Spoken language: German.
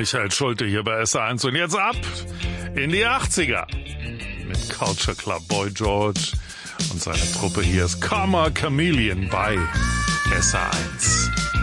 Michael Schulte hier bei SA1 und jetzt ab in die 80er mit Culture Club Boy George und seine Truppe. Hier ist Karma Chameleon bei SA1.